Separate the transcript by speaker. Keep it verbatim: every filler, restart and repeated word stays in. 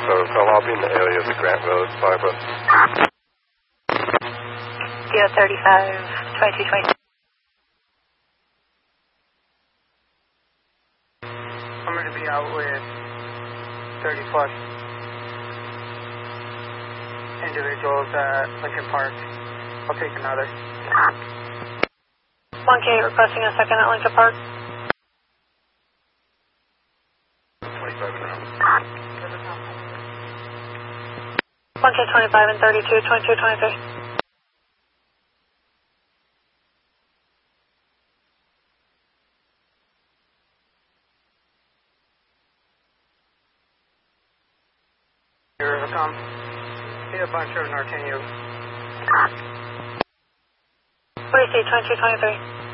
Speaker 1: So, so I'll be in the area of the Grant Road, Barbara.
Speaker 2: Zero thirty-five, twenty-two twenty.
Speaker 3: I'm going to be out with thirty plus individuals at Lincoln Park. I'll take another.
Speaker 2: one K requesting a second at Lincoln Park.
Speaker 1: twenty-five and around.
Speaker 2: one K twenty-five and thirty-two, twenty-two twenty-three.
Speaker 3: Here I come. See a bunch of Norteños.
Speaker 2: What do you see, twenty-two twenty-three?